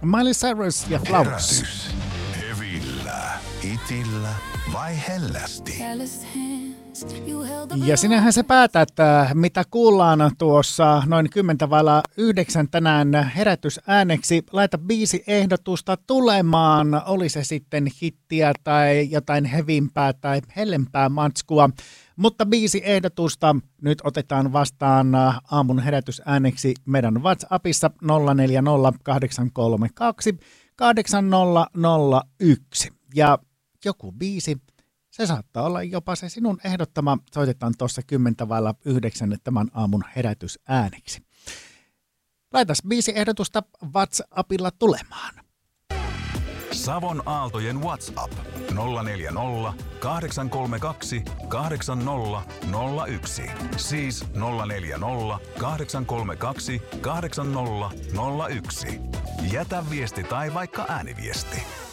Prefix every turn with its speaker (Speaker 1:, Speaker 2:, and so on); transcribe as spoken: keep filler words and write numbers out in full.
Speaker 1: Miley Cyrus ja Flowers.
Speaker 2: Herätys. Hevillä, hitillä vai hellästi?
Speaker 1: Ja sinähän se päätät, mitä kuullaan tuossa noin kymmentä vailla yhdeksän tänään herätysääneksi. Laita biisi ehdotusta tulemaan, oli se sitten hittiä tai jotain hevimpää tai hellempää matskua. Mutta biisi ehdotusta nyt otetaan vastaan aamun herätysääneksi meidän WhatsAppissa nolla neljä nolla kahdeksan kolme kaksi kahdeksan nolla nolla yksi. Ja joku biisi, se saattaa olla jopa se sinun ehdottama. Soitetaan tuossa kymmentä vailla yhdeksän tämän aamun herätysääneksi. Laitas biisi ehdotusta WhatsAppilla tulemaan.
Speaker 2: Savon Aaltojen WhatsApp nolla neljä nolla kahdeksan kolme kaksi kahdeksan nolla nolla yksi. Siis nolla neljä nolla kahdeksan kolme kaksi kahdeksan nolla nolla yksi. Jätä viesti tai vaikka ääniviesti.